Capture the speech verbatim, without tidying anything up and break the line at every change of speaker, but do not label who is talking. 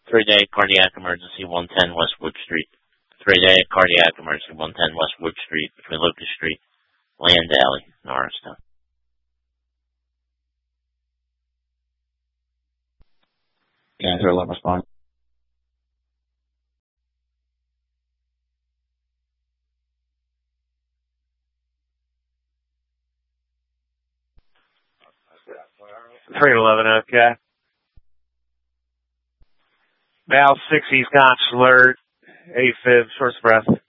Three-day cardiac emergency, one ten West Wood Street. Three-day cardiac emergency, one ten West Wood Street, between Lucas Street, Land Alley, Norristown.
Answer eleven respond.
three eleven, okay. Val six, he's got slurred, AFib, short breath.